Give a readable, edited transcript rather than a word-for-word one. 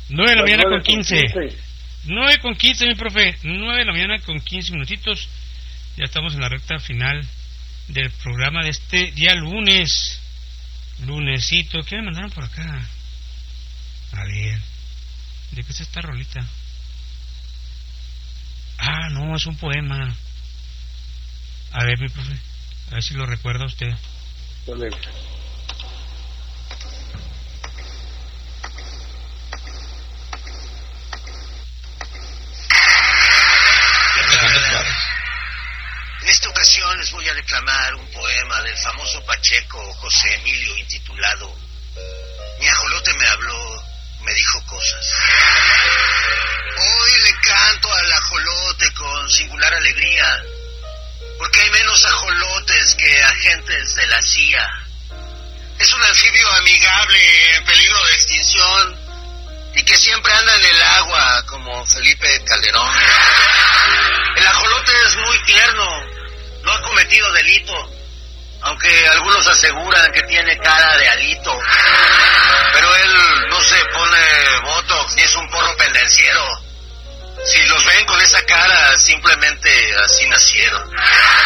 9 de la mañana con 15. 9 con 15, mi profe. 9 de la mañana con 15 minutitos. Ya estamos en la recta final del programa de este día lunes. Lunesito. ¿Qué me mandaron por acá? A ver. ¿De qué es esta rolita? Ah, no, es un poema. A ver, mi profe. A ver si lo recuerda usted. Dale. En esta ocasión les voy a declamar un poema del famoso Pacheco José Emilio intitulado Mi ajolote me habló, me dijo cosas. Hoy le canto al ajolote con singular alegría, porque hay menos ajolotes que agentes de la CIA. Es un anfibio amigable en peligro de extinción y que siempre anda en el agua como Felipe Calderón. El ajolote es muy tierno, no ha cometido delito, aunque algunos aseguran que tiene cara de alito. Pero él no se pone botox ni es un porro pendenciero. Si los ven con esa cara, simplemente así nacieron.